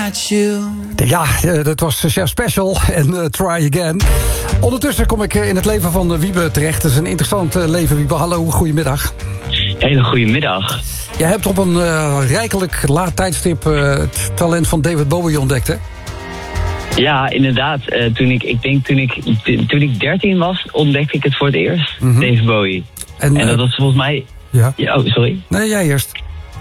Ja, dat was Chef Special en Try Again. Ondertussen kom ik in het leven van Wiebe terecht. Het is een interessant leven, Wiebe. Hallo, goedemiddag. Hele goede middag. Jij hebt op een rijkelijk laat tijdstip het talent van David Bowie ontdekt, hè? Ja, inderdaad. Toen ik 13 was, ontdekte ik het voor het eerst. David Bowie. En dat was volgens mij... Ja. Oh, sorry. Nee, jij eerst.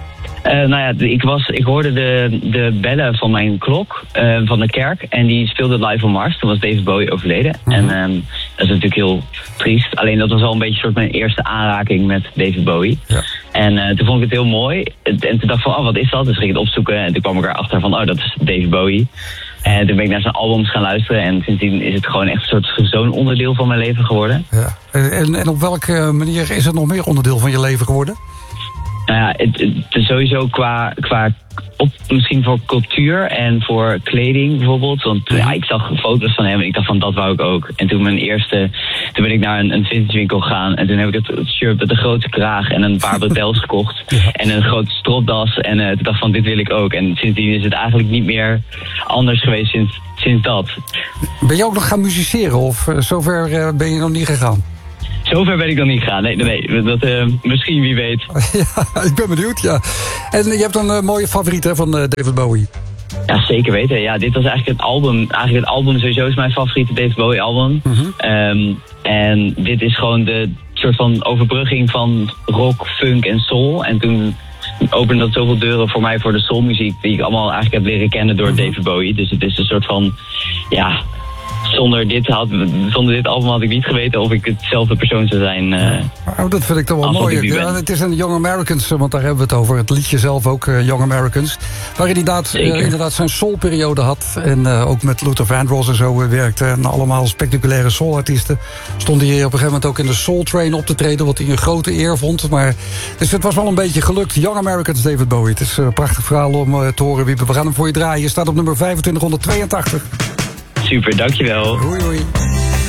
Ik hoorde de bellen van mijn klok van de kerk. En die speelde Live on Mars. Toen was David Bowie overleden. En dat is natuurlijk heel triest. Alleen dat was al een beetje soort mijn eerste aanraking met David Bowie. Ja. En toen vond ik het heel mooi. En toen dacht ik van, wat is dat? Dus ging ik het opzoeken. En toen kwam ik erachter van, dat is David Bowie. En toen ben ik naar zijn albums gaan luisteren. En sindsdien is het gewoon echt een soort zo'n onderdeel van mijn leven geworden. Ja. En op welke manier is het nog meer onderdeel van je leven geworden? Nou ja, het is sowieso qua misschien voor cultuur en voor kleding bijvoorbeeld. Want ik zag foto's van hem en ik dacht van, dat wou ik ook. En toen ben ik naar een vintage winkel gegaan. En toen heb ik het shirt met een grote kraag en een paar bretels gekocht. Ja. En een grote stropdas. En toen dacht ik van, dit wil ik ook. En sindsdien is het eigenlijk niet meer anders geweest sinds dat. Ben je ook nog gaan musiceren of zover ben je nog niet gegaan? Zover ben ik nog niet gegaan. Nee. Dat, misschien, wie weet. Ja, ik ben benieuwd, ja. En je hebt een mooie favoriet hè, van David Bowie. Ja, zeker weten. Ja, dit was eigenlijk het album. Eigenlijk het album sowieso is mijn favoriete David Bowie album. En dit is gewoon de soort van overbrugging van rock, funk en soul. En toen opende dat zoveel deuren voor mij voor de soulmuziek die ik allemaal eigenlijk heb leren kennen door David Bowie. Dus het is een soort van, ja... Zonder dit album had ik niet geweten of ik hetzelfde persoon zou zijn. Dat vind ik toch wel mooi. Ja, het is een Young Americans, want daar hebben we het over. Het liedje zelf ook, Young Americans. Waar hij inderdaad zijn soulperiode had. En ook met Luther Vandross en zo werkte. En allemaal spectaculaire soulartiesten. Stond hij op een gegeven moment ook in de Soul Train op te treden. Wat hij een grote eer vond. Dus het was wel een beetje gelukt. Young Americans, David Bowie. Het is een prachtig verhaal om te horen. We gaan hem voor je draaien. Je staat op nummer 2582. Super, dankjewel. Hoi.